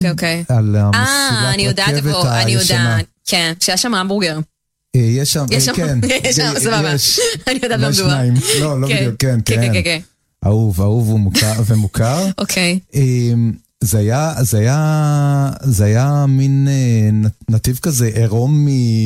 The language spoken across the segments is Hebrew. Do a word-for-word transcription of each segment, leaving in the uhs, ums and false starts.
אוקיי. על אה, אני יודעת איפה, אני יודעת. כן, שהיה שם המבורגר. יש שם, כן. יש שם, סבבה. אני יודעת מה מדובר. לא, לא בדיוק, כן, כן. אהוב, אהוב ומוכר. אוקיי. זה היה, זה היה, זה היה מין נתיב כזה, עירום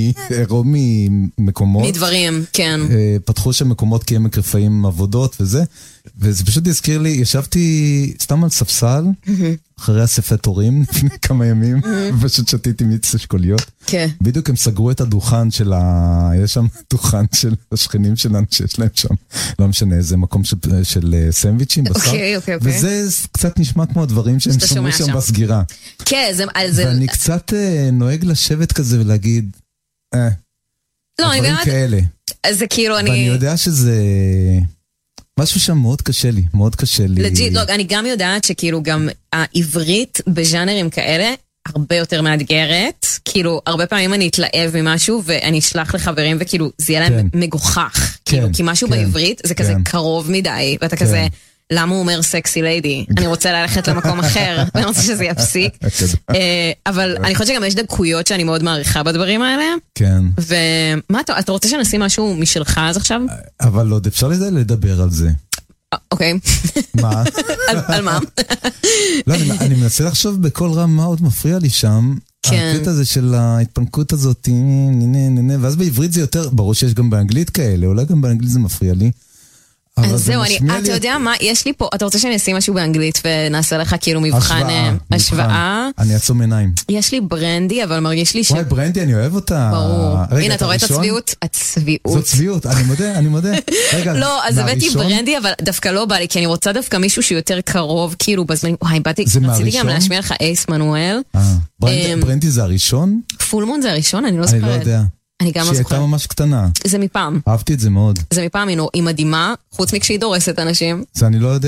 ממקומות. מדברים, כן. פתחו שם מקומות כעמק רפאים עבודות וזה, וזה פשוט הזכיר לי, ישבתי סתם על ספסל, אחרי אספי תורים, לפני כמה ימים, ופשוט שתיתי מיץ אשכוליות. כן. בדיוק הם סגרו את הדוכן של ה... יש שם דוכן של השכנים שלנו שיש להם שם, לא משנה, זה מקום של סנדוויצ'ים בשר. אוקיי, אוקיי, אוקיי. וזה קצת נשמע כמו הדברים שהם שמעו שם בסגירה. כן, זה... ואני קצת נוהג לשבת כזה ולהגיד, אה, דברים כאלה. זה כאילו אני... ואני יודע שזה... משהו שם מאוד קשה לי, מאוד קשה לי. לג'יט, לא, אני גם יודעת שכאילו גם העברית בז'אנרים כאלה הרבה יותר מאתגרת, כאילו הרבה פעמים אני אתלהב ממשהו ואני אשלח לחברים וכאילו זה יהיה להם מגוחך, כאילו, כי משהו בעברית זה כזה קרוב מדי, ואתה כזה, למה הוא אומר סקסי ליידי? אני רוצה ללכת למקום אחר, ואני רוצה שזה יפסיק. אבל אני חושבת שגם יש דקויות שאני מאוד מעריכה בדברים האלה. כן. ומה אתה, אתה רוצה שנשים משהו משלך אז עכשיו? אבל עוד אפשר לדבר על זה. אוקיי. מה? על מה? לא, אני מנסה לחשוב בכל רם מה עוד מפריע לי שם. הקטע הזה של ההתפנקות הזאת, ואז בעברית זה יותר, ברור שיש גם באנגלית כאלה, אולי גם באנגלית זה מפריע לי. אז זהו, אתה יודע מה, יש לי פה, אתה רוצה שאני אשים משהו באנגלית ונעשה לך כאילו מבחן השוואה? אני אעצום עיניים. יש לי ברנדי, אבל מרגיש לי ש... וואי, ברנדי, אני אוהב אותה. ברור. הנה, אתה רואה את הצביעות? הצביעות. זאת צביעות, אני מודה, אני מודה. לא, אז הבאתי ברנדי, אבל דווקא לא בא לי, כי אני רוצה דווקא מישהו שיותר קרוב, כאילו בזמנים, וואי, באתי, רציתי גם להשמיע לך אייס מנואל. ברנדי זה הראשון? פולמון זה הראשון, אני לא זוכרת. אני לא יודע. אני גם לא שהיא זוכרת. הייתה ממש קטנה. זה מפעם. אהבתי את זה מאוד. זה מפעם, היא מדהימה, חוץ מכשהיא דורסת אנשים. זה אני לא יודע.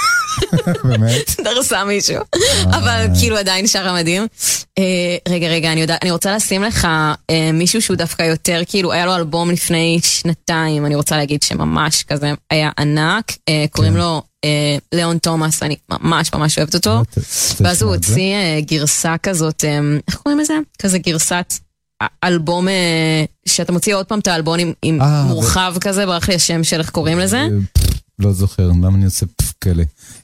באמת. דרסה מישהו. אבל כאילו עדיין שרה מדהים. רגע, רגע, אני רוצה לשים לך מישהו שהוא דווקא יותר, כאילו היה לו אלבום לפני שנתיים, אני רוצה להגיד שממש כזה היה ענק, קוראים לו ליאון תומאס, אני ממש ממש אוהבת אותו. ואז הוא הוציא גרסה כזאת, איך קוראים לזה? כזה גרסת... אלבום שאתה מוציא עוד פעם את האלבום עם מורחב כזה, ברח לי השם של איך קוראים לזה? לא זוכר, למה אני עושה פף כאלה.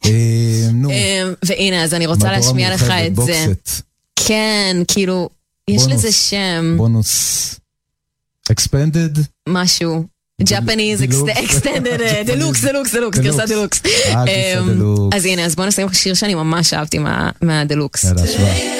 והנה, אז אני רוצה להשמיע לך את זה. כן, כאילו, יש לזה שם. בונוס. Expanded? משהו. Japanese Extended, דלוקס, דלוקס, דלוקס, גרסה דלוקס. אז הנה, אז בוא נשים לך שיר שאני ממש אהבתי מהדלוקס.